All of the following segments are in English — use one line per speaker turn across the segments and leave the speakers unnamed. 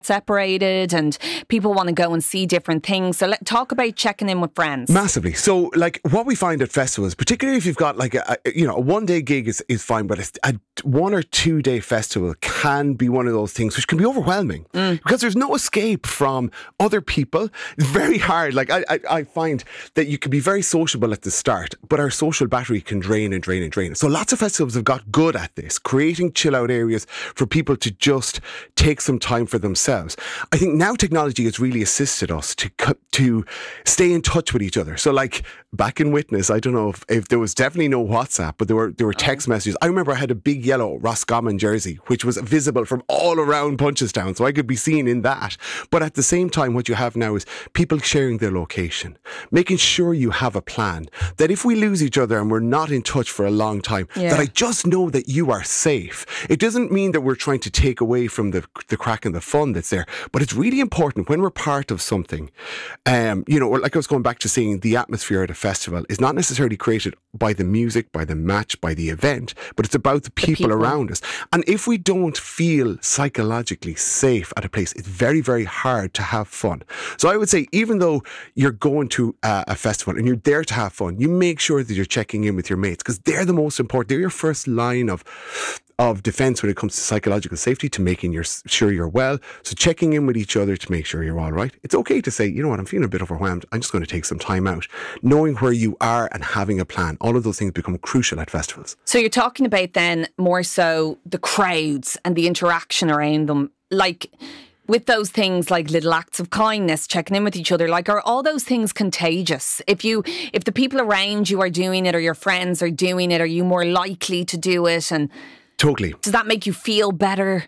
separated and people want to go and see different things. So let's talk about checking in with friends.
Massively. So like what we find at festivals, particularly if you've got like a one-day gig is fine, but a 1 or 2 day festival can be one of those things which can be overwhelming because there's no escape from other people. It's very hard. Like I find that you can be very sociable at the start, but our social battery can drain and drain and drain. So lots of festivals have got good at this, creating chill out areas for people to just take some time for themselves. I think now technology has really assisted us to stay in touch with each other. So like back in Witness, I don't know if there was definitely no WhatsApp, but there were text messages. I remember I had a big yellow Roscommon jersey, which was visible from all around Punchestown, so I could be seen in that. But at the same time, what you have now is people sharing their location, making sure you have a plan, that if we lose each other and we're not in touch for a long time, that I just know that you are safe. It doesn't mean that we're trying to take away from the crack and the fun that's there, but it's really important when we're part of something, like I was going back to saying, the atmosphere at a festival is not necessarily created by the music, by the match, by the event, but it's about the people around us. And if we don't feel psychologically safe at a place, it's very, very hard to have fun. So I would say, even though you're going to a festival and you're there to have fun, you make sure that you're checking in with your mates, because they're the most important. They're your first line of defense when it comes to psychological safety, to making sure you're well. So checking in with each other to make sure you're all right. It's okay to say, you know what, I'm feeling a bit overwhelmed, I'm just going to take some time out. Knowing where you are and having a plan, all of those things become crucial at festivals. So
you're talking about then more so the crowds and the interaction around them, like with those things like little acts of kindness, checking in with each other, like, are all those things contagious? If the people around you are doing it, or your friends are doing it, are you more likely to do it? And
totally.
Does that make you feel better?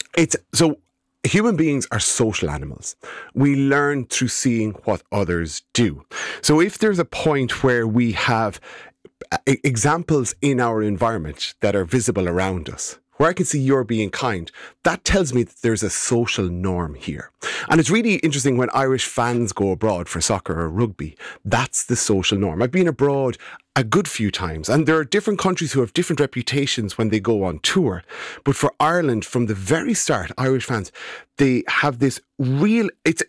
So human beings are social animals. We learn through seeing what others do. So if there's a point where we have examples in our environment that are visible around us, where I can see you're being kind, that tells me that there's a social norm here. And it's really interesting when Irish fans go abroad for soccer or rugby. That's the social norm. I've been abroad a good few times, and there are different countries who have different reputations when they go on tour. But for Ireland, from the very start, Irish fans, they have this real,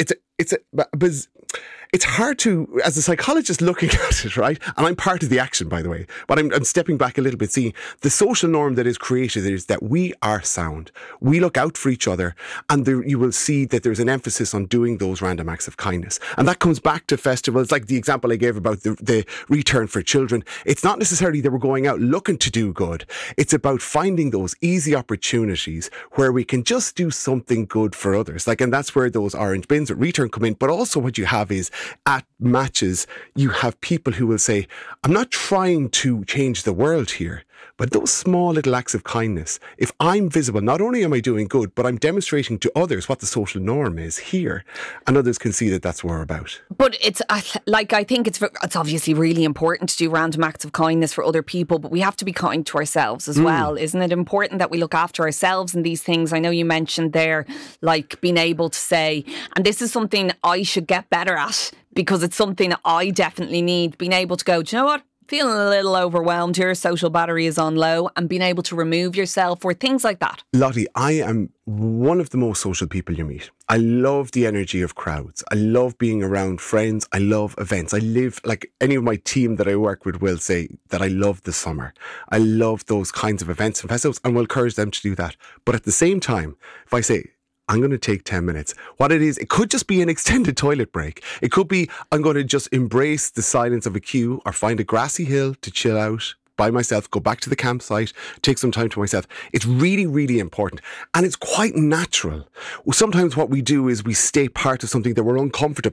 it's hard to, as a psychologist looking at it, right? And I'm part of the action, by the way, but I'm stepping back a little bit, seeing the social norm that is created is that we are sound. We look out for each other, and you will see that there's an emphasis on doing those random acts of kindness. And that comes back to festivals, like the example I gave about the Return for Children. It's not necessarily that we're going out looking to do good. It's about finding those easy opportunities where we can just do something good for others. And that's where those orange bins at Return come in. But also what you have is, at matches, you have people who will say, I'm not trying to change the world here, but those small little acts of kindness, if I'm visible, not only am I doing good, but I'm demonstrating to others what the social norm is here, and others can see that that's what we're about.
But it's like, I think it's obviously really important to do random acts of kindness for other people, but we have to be kind to ourselves as well. Isn't it important that we look after ourselves in these things? I know you mentioned there, like being able to say, and this is something I should get better at, because it's something that I definitely need, being able to go, do you know what? Feeling a little overwhelmed here, social battery is on low, and being able to remove yourself or things like that.
Lottie, I am one of the most social people you meet. I love the energy of crowds. I love being around friends. I love events. I live, like any of my team that I work with will say, that I love the summer. I love those kinds of events and festivals, and will encourage them to do that. But at the same time, if I say, I'm going to take 10 minutes. What it is, it could just be an extended toilet break. It could be, I'm going to just embrace the silence of a queue, or find a grassy hill to chill out by myself, go back to the campsite, take some time to myself. It's really, really important. And it's quite natural. Sometimes what we do is we stay part of something that we're uncomfortable